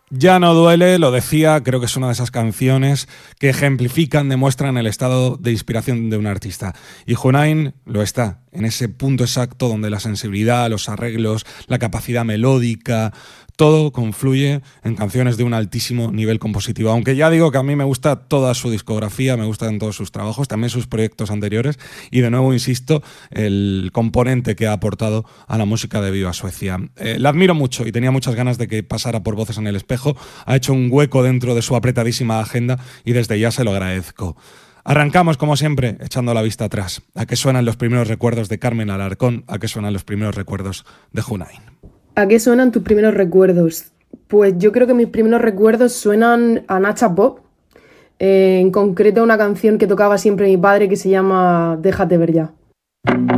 Ya no duele, lo decía, creo que es una de esas canciones que ejemplifican, demuestran el estado de inspiración de un artista. Y Junain lo está, en ese punto exacto donde la sensibilidad, los arreglos, la capacidad melódica, todo confluye en canciones de un altísimo nivel compositivo. Aunque ya digo que a mí me gusta toda su discografía, me gustan todos sus trabajos, también sus proyectos anteriores, y de nuevo insisto, el componente que ha aportado a la música de Viva Suecia. La admiro mucho y tenía muchas ganas de que pasara por Voces en el Espejo. Ha hecho un hueco dentro de su apretadísima agenda y desde ya se lo agradezco. Arrancamos, como siempre, echando la vista atrás. ¿A qué suenan los primeros recuerdos de Carmen Alarcón? ¿A qué suenan los primeros recuerdos de Junain? ¿A qué suenan tus primeros recuerdos? Pues yo creo que mis primeros recuerdos suenan a Nacha Pop, en concreto una canción que tocaba siempre mi padre que se llama Déjate ver ya.